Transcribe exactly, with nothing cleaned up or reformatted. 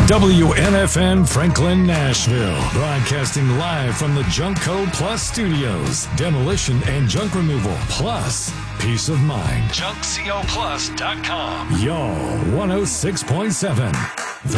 W N F N Franklin, Nashville. Broadcasting live from the Junk Code Plus studios. Demolition and junk removal plus peace of mind. junk co plus dot com. Y'all one oh six point seven. The